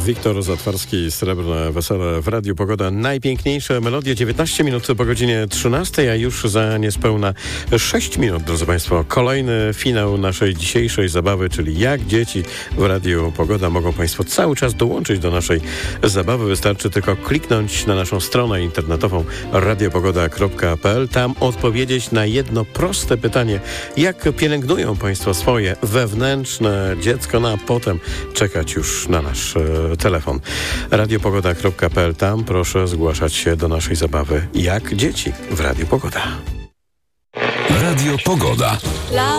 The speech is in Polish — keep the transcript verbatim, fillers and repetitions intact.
Wiktor Zatwarski, Srebrne Wesele w Radiu Pogoda. Najpiękniejsze melodie, dziewiętnaście minut po godzinie trzynastej, a już za niespełna sześć minut, drodzy Państwo, kolejny finał naszej dzisiejszej zabawy, czyli Jak dzieci w Radiu Pogoda. Mogą Państwo cały czas dołączyć do naszej zabawy. Wystarczy tylko kliknąć na naszą stronę internetową radiopogoda kropka p l. Tam odpowiedzieć na jedno proste pytanie. Jak pielęgnują Państwo swoje wewnętrzne dziecko, no a potem czekać już na nasz e, telefon. radiopogoda kropka p l. Tam proszę zgłaszać się do naszej zabawy Jak dzieci w Radiu Pogoda. Radio Pogoda.